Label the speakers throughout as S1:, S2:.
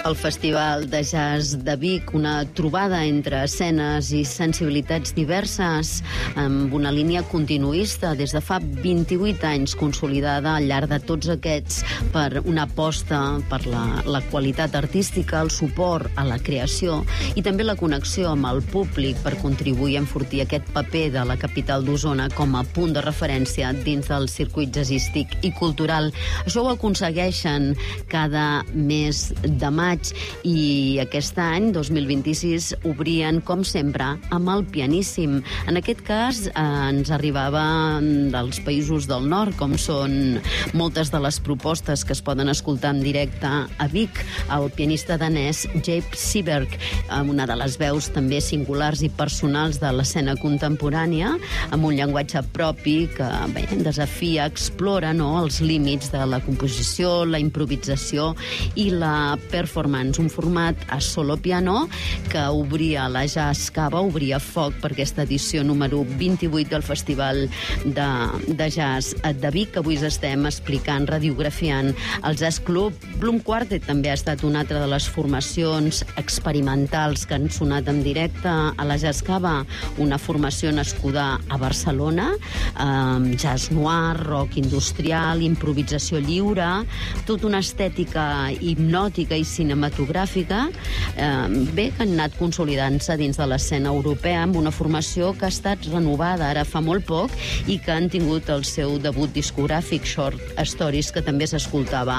S1: El Festival de Jazz de Vic, una trobada entre escenes i sensibilitats diverses amb una línia continuista des de fa 28 anys, consolidada al llarg de tots aquests per una aposta per la qualitat artística, el suport a la creació i també la connexió amb el públic per contribuir a enfortir aquest paper de la capital d'Osona com a punt de referència dins del circuit jazzístic i cultural. Això ho aconsegueixen cada mes de maig i aquest any, 2026, obrien, com sempre, amb el pianíssim. En aquest cas, ens arribava dels països del nord, com són moltes de les propostes que es poden escoltar en directe a Vic. El pianista danès Jeppe Seberg, una de les veus també singulars i personals de l'escena contemporània, amb un llenguatge propi que desafia, explora els límits de la composició, la improvisació i la performance, un format a solo piano que obria la Jazz Cava, obria foc per aquesta edició número 28 del Festival de Jazz de Vic, que avui estem explicant, radiografiant el Jazz Club. Bloom Quartet també ha estat una altra de les formacions experimentals que han sonat en directe a la Jazz Cava, una formació nascuda a Barcelona, jazz noir, rock industrial, improvisació lliure, tota una estètica hipnòtica i cinematogràfica, que han anat consolidant-se dins de l'escena europea amb una formació que ha estat renovada ara fa molt poc i que han tingut el seu debut discogràfic, Short Stories, que també s'escoltava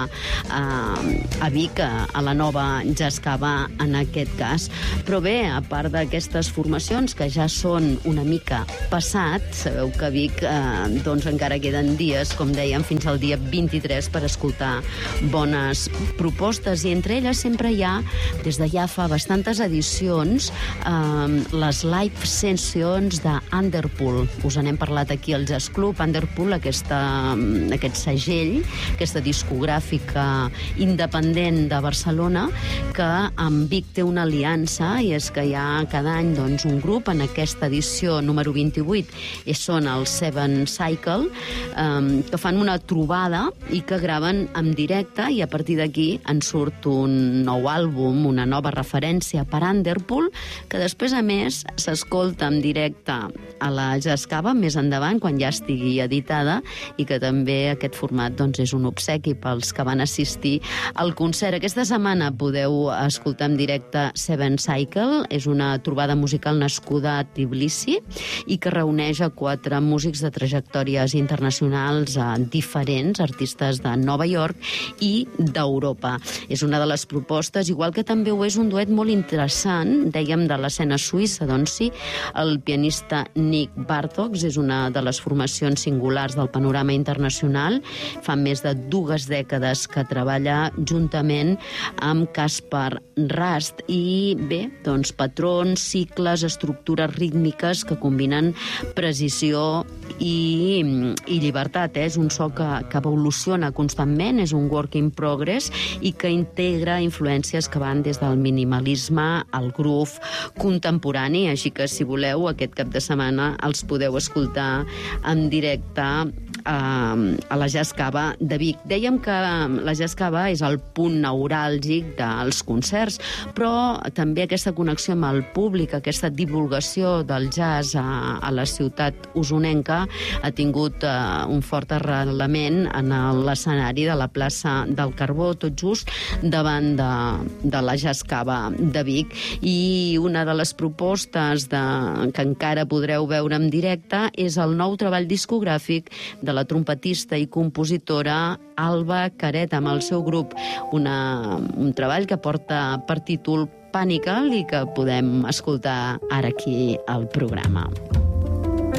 S1: a Vic, a la nova Jazz Cava en aquest cas. Però bé, a part d'aquestes formacions que ja són una mica passat, sabeu que a Vic encara queden dies, com dèiem, fins al dia 23 per escoltar bones propostes, i entre elles sempre hi ha, des de ja fa bastantes edicions, les live sessions d'Underpool. Us n'hem parlat aquí al Jazz Club. Underpool, aquest segell, aquesta discogràfica independent de Barcelona, que amb Vic té una aliança, i és que hi ha cada any un grup, en aquesta edició número 28, són el Seven Cycle, que fan una trobada i que graven en directe, i a partir d'aquí en surt un nou àlbum, una nova referència per Underpool, que després, a més, s'escolta en directe a la Jazz Cava més endavant, quan ja estigui editada, i que també aquest format és un obsequi pels que van assistir al concert. Aquesta setmana podeu escoltar en directe Seven Cycle. És una trobada musical nascuda a Tbilisi i que reuneix a 4 músics de trajectòries internacionals diferents, artistes de Nova York i d'Europa. És una de les propostes, igual que també ho és un duet molt interessant, dèiem, de l'escena suïssa, sí, el pianista Nick Bartoks és una de les formacions singulars del panorama internacional. Fa més de 2 dècades que treballa juntament amb Kaspar Rast, i bé, patrons, cicles, estructures rítmiques que combinen precisió i llibertat. És un so que evoluciona constantment, és un work in progress i que integra influències que van des del minimalisme al groove contemporani, així que si voleu aquest cap de setmana els podeu escoltar en directe a la Jazz Cava de Vic. Dèiem que la Jazz Cava és el punt neuràlgic dels concerts, però també aquesta connexió amb el públic, aquesta divulgació del jazz a la ciutat osonenca ha tingut un fort arrelament en l'escenari de la plaça del Carbó, tot just davant de la Jazz Cava de Vic. I una de les propostes que encara podreu veure en directe és el nou treball discogràfic de la trompetista i compositora Alba Caret amb el seu grup, un treball que porta per títol Panical i que podem escoltar ara aquí al programa.